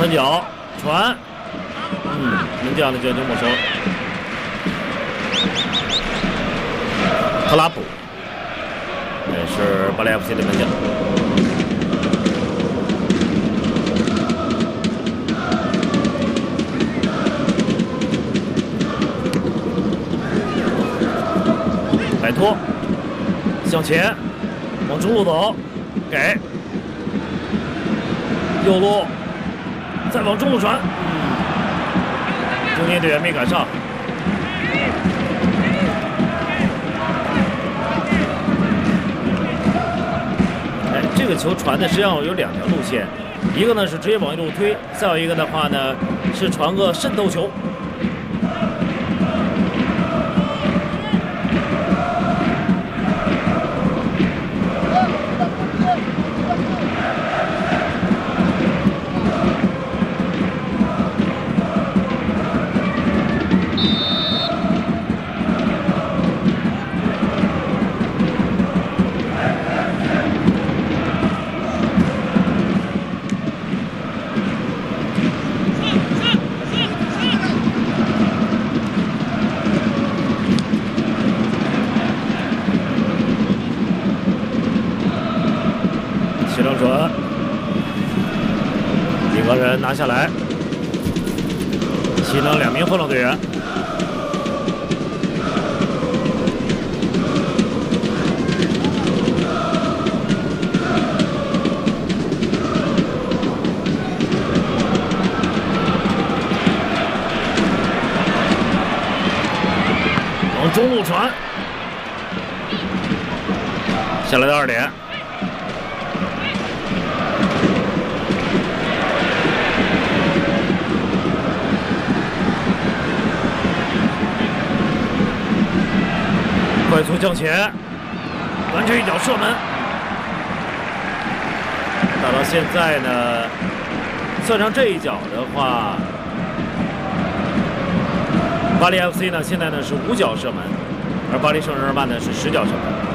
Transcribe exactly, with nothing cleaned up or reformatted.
传脚传，嗯，门将的卷球没收。特拉普，也是巴黎 F C 的门将。摆脱，向前，往中路走，给。 右路，再往中路传，嗯，中间队员没赶上。哎，这个球传的实际上有两条路线，一个呢是直接往右路推，再有一个的话呢是传个渗透球。 齐正准，一个人拿下来，齐能两名后场队员。往中路传，下来的二点。 快速向前，完成一脚射门。打到现在呢，算上这一脚的话，巴黎 F C 呢现在呢是五脚射门，而巴黎圣日耳曼呢是十脚射门。